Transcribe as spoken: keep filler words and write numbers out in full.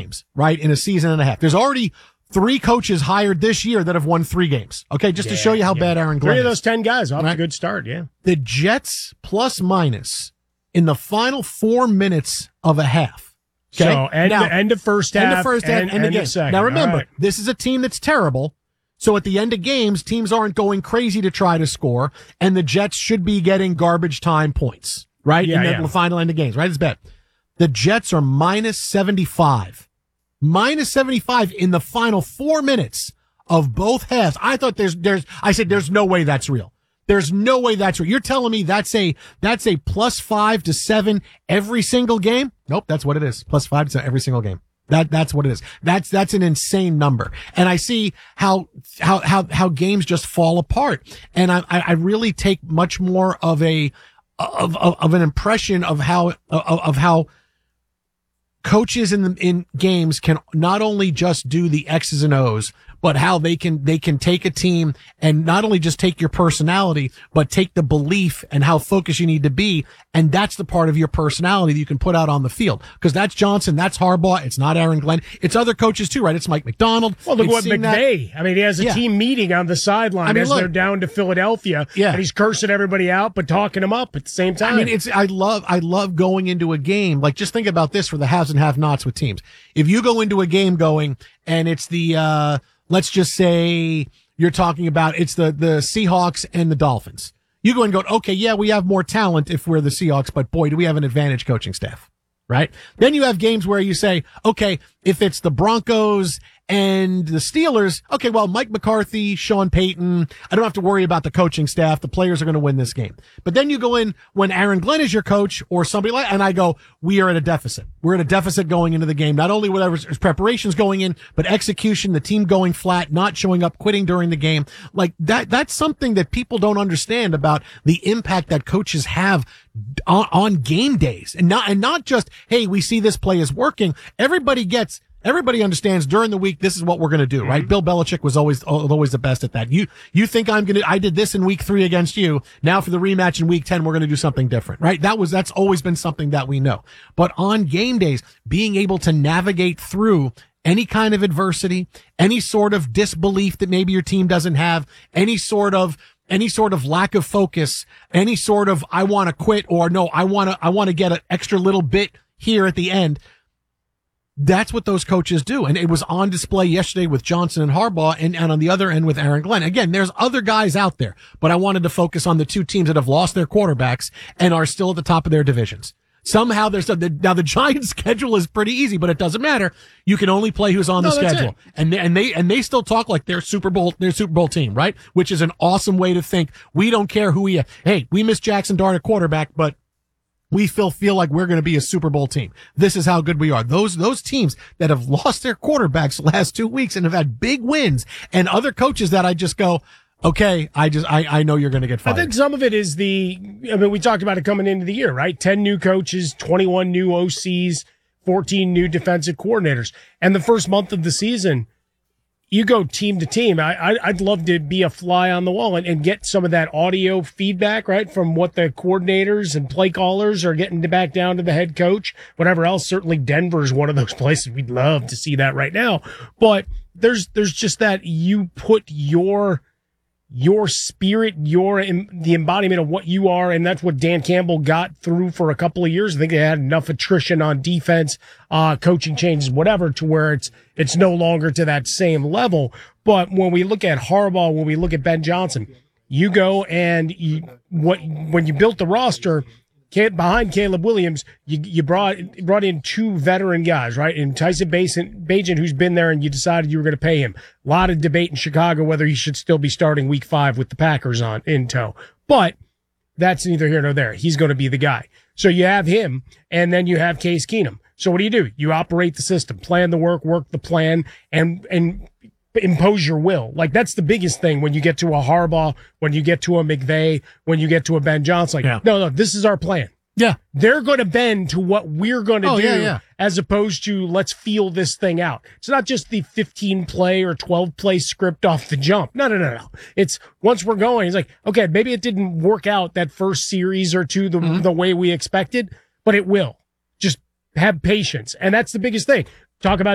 games, right, in a season and a half. There's already three coaches hired this year that have won three games. Okay, just yeah, to show you how yeah. bad Aaron Glenn Three is. of those ten guys off right? to a good start, yeah. The Jets plus minus in the final four minutes of a half. Okay? So end, now, end of first half, end of first half, end, end, end of of second. Now remember, right. this is a team that's terrible. So at the end of games, teams aren't going crazy to try to score, and the Jets should be getting garbage time points, right? Yeah, in the yeah. final end of games, right? It's bad. The Jets are minus seventy-five. Minus seventy-five in the final four minutes of both halves. I thought there's, there's, I said, there's no way that's real. There's no way that's real. You're telling me that's a, that's a plus five to seven every single game? Nope, that's what it is. Plus five to seven every single game. That, that's what it is. That's, that's an insane number. And I see how, how, how, how games just fall apart. And I, I really take much more of a, of, of, of an impression of how, of, of how, coaches in the, in games can not only just do the X's and O's, but how they can, they can take a team and not only just take your personality, but take the belief and how focused you need to be. And that's the part of your personality that you can put out on the field. Cause that's Johnson. That's Harbaugh. It's not Aaron Glenn. It's other coaches too, right? It's Mike McDonald. Well, look it's what McVay. That. I mean, he has a yeah. team meeting on the sideline I mean, as look, they're down to Philadelphia. Yeah. And he's cursing everybody out, but talking them up at the same time. I mean, it's, I love, I love going into a game. Like, just think about this for the haves and have nots with teams. If you go into a game going and it's the, uh, let's just say you're talking about it's the, the Seahawks and the Dolphins. You go and go, okay, yeah, we have more talent if we're the Seahawks, but boy, do we have an advantage coaching staff, right? Then you have games where you say, okay, if it's the Broncos and the Steelers, okay, well, Mike McCarthy, Sean Payton, I don't have to worry about the coaching staff. The players are going to win this game. But then you go in when Aaron Glenn is your coach or somebody like, and I go, we are at a deficit. We're at a deficit going into the game. Not only whatever preparations going in, but execution, the team going flat, not showing up, quitting during the game. Like that, that's something that people don't understand about the impact that coaches have on, on game days. And not, and not just, hey, we see this play is working. Everybody gets, Everybody understands during the week, this is what we're going to do, right? Mm-hmm. Bill Belichick was always, always the best at that. You, you think I'm going to, I did this in week three against you. Now for the rematch in week ten, we're going to do something different, right? That was, that's always been something that we know. But on game days, being able to navigate through any kind of adversity, any sort of disbelief that maybe your team doesn't have, any sort of, any sort of lack of focus, any sort of, I want to quit or no, I want to, I want to get an extra little bit here at the end. That's what those coaches do. And it was on display yesterday with Johnson and Harbaugh and, and on the other end with Aaron Glenn. Again, there's other guys out there, but I wanted to focus on the two teams that have lost their quarterbacks and are still at the top of their divisions. Somehow there's a, now the Giants' schedule is pretty easy, but it doesn't matter. You can only play who's on no, the schedule. And they, and they, and they still talk like they're Super Bowl, they're Super Bowl team, right? Which is an awesome way to think. We don't care who we, hey, we miss Jackson Dart at quarterback, but we feel, feel like we're going to be a Super Bowl team. This is how good we are. Those, those teams that have lost their quarterbacks the last two weeks and have had big wins and other coaches that I just go, okay, I just, I, I know you're going to get fired. I think some of it is the, I mean, we talked about it coming into the year, right? ten new coaches, twenty-one new O Cs, fourteen new defensive coordinators. And the first month of the season, you go team to team. I, I, I'd love to be a fly on the wall and, and get some of that audio feedback, right, from what the coordinators and play callers are getting to back down to the head coach, whatever else. Certainly Denver's one of those places. We'd love to see that right now. But there's, there's just that you put your, your spirit, your, the embodiment of what you are. And that's what Dan Campbell got through for a couple of years. I think they had enough attrition on defense, uh, coaching changes, whatever, to where it's, it's no longer to that same level. But when we look at Harbaugh, when we look at Ben Johnson, you go and you, what, when you built the roster, behind Caleb Williams, you, you brought brought in two veteran guys, right? And Tyson Bagent, who's been there, and you decided you were going to pay him. A lot of debate in Chicago whether he should still be starting week five with the Packers on in tow. But that's neither here nor there. He's going to be the guy. So you have him, and then you have Case Keenum. So what do you do? You operate the system, plan the work, work the plan, and and impose your will. Like, that's the biggest thing when you get to a Harbaugh, when you get to a McVay, when you get to a Ben Johnson. Like, yeah. no, no, this is our plan. Yeah. They're going to bend to what we're going to oh, do yeah, yeah. as opposed to let's feel this thing out. It's not just the fifteen play or twelve play script off the jump. No, no, no, no. It's once we're going, it's like, okay, maybe it didn't work out that first series or two the, mm-hmm. the way we expected, but it will. Just have patience. And that's the biggest thing. Talk about